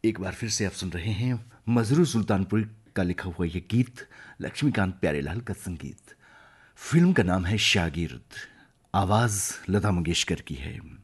एक बार फिर से आप सुन रहे हैं मजरू सुल्तानपुरी का लिखा हुआ यह गीत, लक्ष्मीकांत प्यारेलाल का संगीत। फिल्म का नाम है शागिर्द, आवाज लता मंगेशकर की है।